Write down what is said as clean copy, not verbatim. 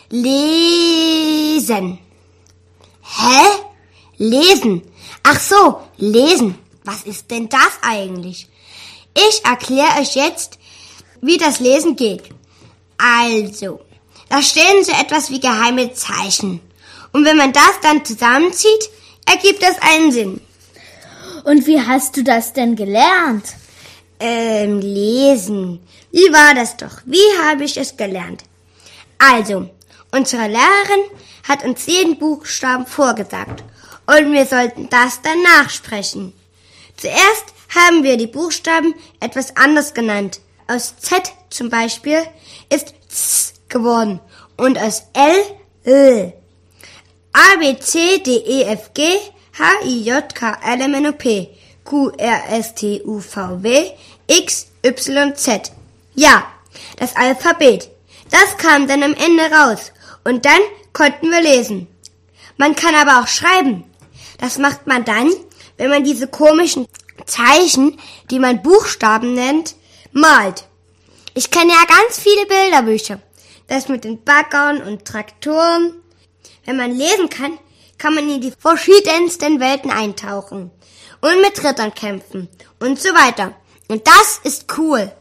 Lesen. Hä? Lesen. Ach so, lesen. Was ist denn das eigentlich? Ich erkläre euch jetzt, wie das Lesen geht. Also, da stehen so etwas wie geheime Zeichen. Und wenn man das dann zusammenzieht, ergibt das einen Sinn. Und wie hast du das denn gelernt? Lesen. Wie war das doch? Wie habe ich es gelernt? Also, unsere Lehrerin hat uns jeden Buchstaben vorgesagt und wir sollten das dann nachsprechen. Zuerst haben wir die Buchstaben etwas anders genannt. Aus Z zum Beispiel ist Z geworden und aus L, L. A, B, C, D, E, F, G, H, I, J, K, L, M, N, O, P, Q, R, S, T, U, V, W, X, Y, Z. Ja, das Alphabet. Das kam dann am Ende raus und dann konnten wir lesen. Man kann aber auch schreiben. Das macht man dann, wenn man diese komischen Zeichen, die man Buchstaben nennt, malt. Ich kenne ja ganz viele Bilderbücher. Das mit den Baggern und Traktoren. Wenn man lesen kann, kann man in die verschiedensten Welten eintauchen und mit Rittern kämpfen und so weiter. Und das ist cool.